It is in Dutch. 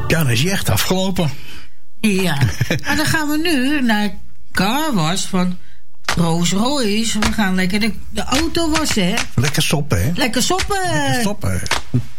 Ja, dan is hij echt afgelopen. Ja, en dan gaan we nu naar Car Wash van Rolls Royce. We gaan lekker de auto wassen, hè? Lekker soppen, hè? Lekker soppen. Lekker soppen.